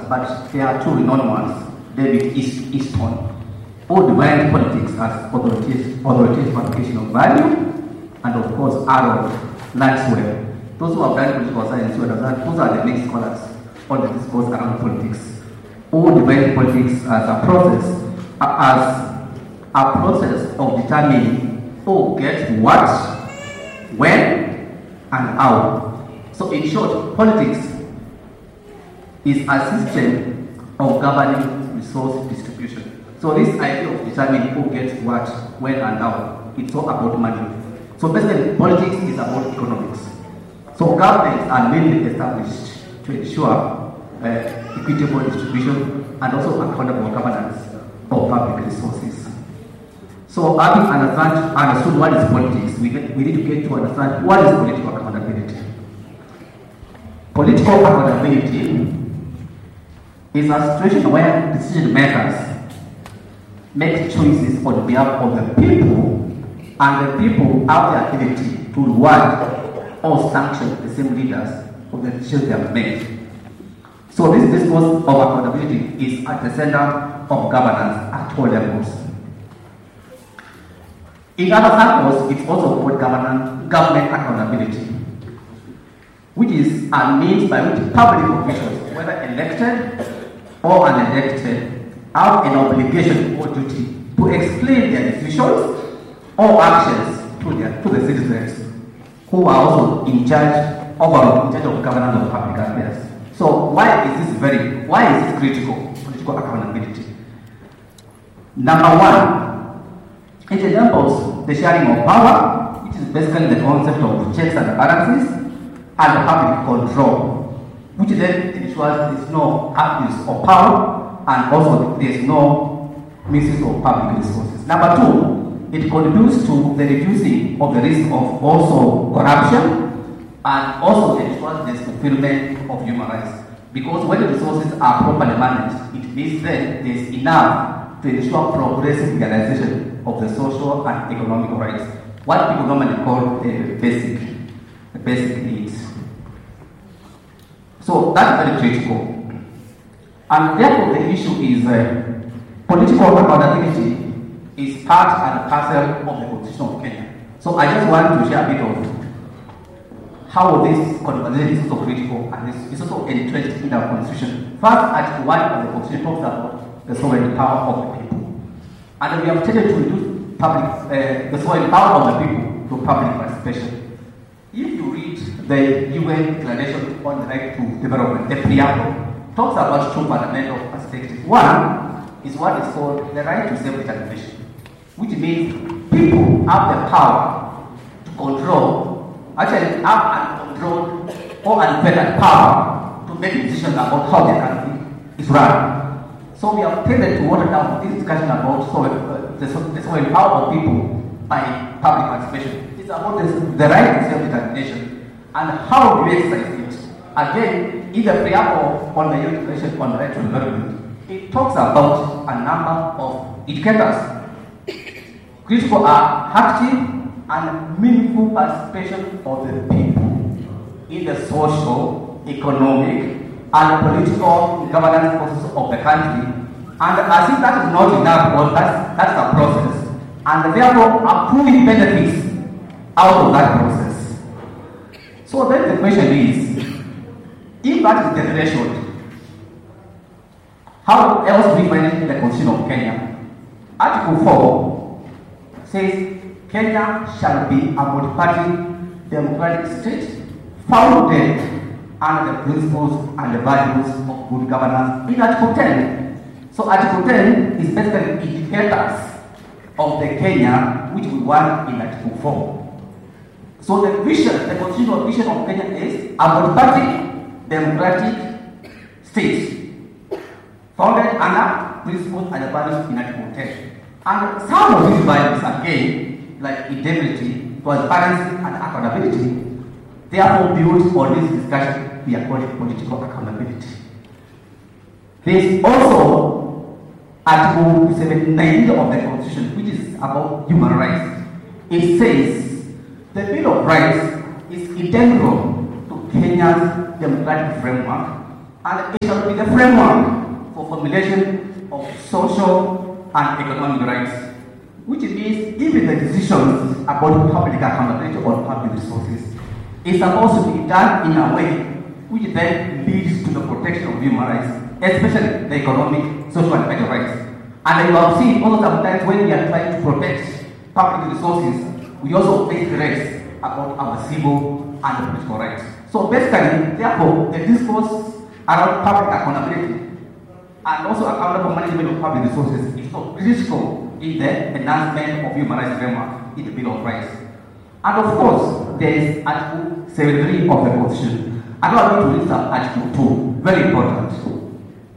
but there are two renowned ones, David Easton, who defined politics as authoritative application of value, and of course Aaron Lanswell. Those who have done political science will understand those are the main scholars on the discourse around politics, who define politics as a process of determining who gets what, when, and how. So in short, politics is a system of governing resource distribution. So this idea of determining who gets what, when, and how, it's all about money. So basically, politics is about economics. So governments are mainly established to ensure equitable distribution and also accountable governance of public resources. So having understood what is politics, we need to get to understand what is political accountability. Political accountability is a situation where decision makers make choices on behalf of the people, and the people have the ability to reward or sanction the same leaders of the decisions they have made. So this discourse of accountability is at the center of governance at all levels. In other circles, it's also called government accountability, which is a means by which public officials, whether elected or unelected, have an obligation or duty to explain their decisions or actions to the citizens who are also in charge of governance of public affairs. So why is this critical, political accountability? Number one, it enables the sharing of power, which is basically the concept of checks and balances, and public control, which then ensures there is no abuse of power and also there is no misuse of public resources. Number two, it contributes to the reducing of the risk of also corruption and also ensures the fulfillment of human rights. Because when the resources are properly managed, it means that there is enough to ensure progressive realization of the social and economic rights, what people normally call basic needs. So that's very critical. And therefore the issue is political accountability is part and parcel of the Constitution of Kenya. So I just want to share a bit of how this conversation is also critical and is also entrenched in our Constitution. First, Article 1 of the Constitution talks about the sovereign power of the people. And we have tended to reduce the sovereign power of the people to public participation. If you read the UN Declaration on the Right to Development, the preamble talks about two fundamental perspectives. One is what is called the right to self-determination, which means people have the power to control, actually have uncontrolled or unfettered power to make decisions about how their country is run. So we have tended to water down this discussion about the sovereign power of people by public participation. It's about the right to self-determination and how do you exercise it. Again, in the preamble on the UN Declaration on the Right to Development, it talks about a number of indicators. Critical are active and meaningful participation of the people in the social, economic, and political governance process of the country. And as if that is not enough, well, that's a process. And therefore accruing benefits out of that process. So then the question is, if that is the threshold, how else do we find it in the Constitution of Kenya? Article 4 says Kenya shall be a multi-party democratic state founded on the principles and the values of good governance in Article 10. So Article 10 is basically indicators of the Kenya which we want in Article 4. So the vision, the constitutional vision of Kenya is a multi-party democratic state founded under principles and values in Article 10. And some of these values, again, like integrity, transparency, and accountability, therefore built on this discussion we are calling political accountability. There is also Article 19 of the Constitution, which is about human rights. It says the Bill of Rights is integral to Kenya's democratic framework And it shall be the framework for formulation of social and economic rights, which means even the decisions about public accountability on public resources is supposed to be done in a way which then leads to the protection of human rights, especially the economic, social, and cultural rights. And you have seen also sometimes when we are trying to protect public resources, we also face threats about our civil and political rights. So basically, therefore, the discourse around public accountability and also accountable management of public resources is so critical in the enhancement of human rights framework in the Bill of Rights. And of course, there is Article 73 of the Constitution. I'm going to read some Article 2, very important.